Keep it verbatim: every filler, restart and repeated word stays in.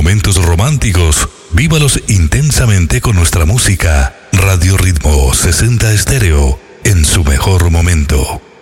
momentos románticos, vívalos intensamente con nuestra música. Radio Ritmo sesenta Estéreo, en su mejor momento.